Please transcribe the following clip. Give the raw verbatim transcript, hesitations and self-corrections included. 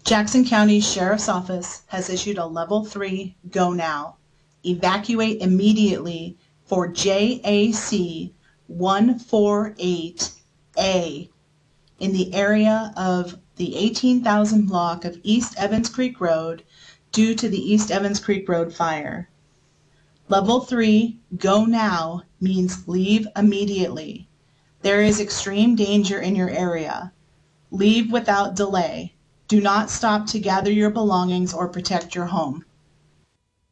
Jackson County Sheriff's Office has issued a level three go now. Evacuate immediately for J A C one forty-eight A in the area of the eighteen thousand block of East Evans Creek Road due to the East Evans Creek Road fire. Level three go now means leave immediately. There is extreme danger in your area. Leave without delay. Do not stop to gather your belongings or protect your home.